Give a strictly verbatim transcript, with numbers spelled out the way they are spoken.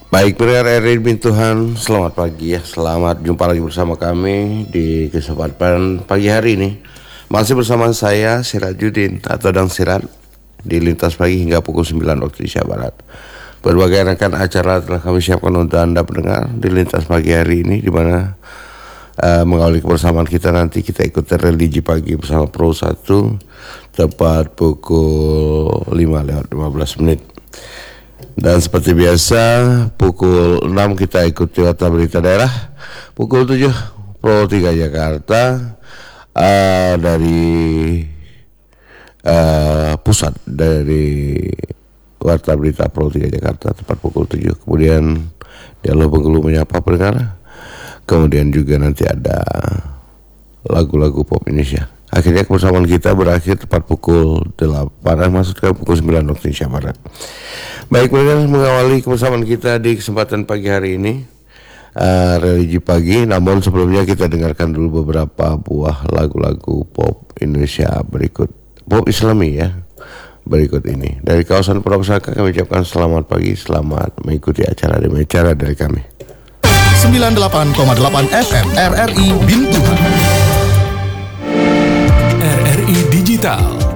Baik, pendengar R R I Bin Tuhan, selamat pagi ya. Selamat jumpa lagi bersama kami di kesempatan pagi hari ini. Masih bersama saya Sirajuddin atau Dang Sirat di Lintas Pagi hingga pukul sembilan waktu Indonesia Barat. Berbagai rangkaian acara telah kami siapkan untuk Anda pendengar di Lintas Pagi hari ini, di mana uh, mengawali kebersamaan kita nanti kita ikuti religi pagi bersama Pro satu tepat pukul lima lewat lima belas menit. Dan seperti biasa pukul enam kita ikuti Warta Berita Daerah, pukul tujuh Pro tiga Jakarta uh, dari uh, pusat dari Warta Berita Pro tiga Jakarta tepat pukul tujuh. Kemudian Dialog Bengkulu menyapa pendengar. Kemudian juga nanti ada lagu-lagu pop Indonesia. Akhirnya kebersamaan kita berakhir tepat pukul delapan, maksudnya pukul sembilan waktu Indonesia Barat. Baik, pendengar, mengawali kebersamaan kita di kesempatan pagi hari ini uh, religi pagi. Namun sebelumnya kita dengarkan dulu beberapa buah lagu-lagu pop Indonesia berikut, pop Islami ya. Berikut ini dari kawasan Purwakarta kami ucapkan selamat pagi, selamat mengikuti acara demi acara dari kami. sembilan puluh delapan koma delapan F M R R I Bin Tuhan. R R I Digital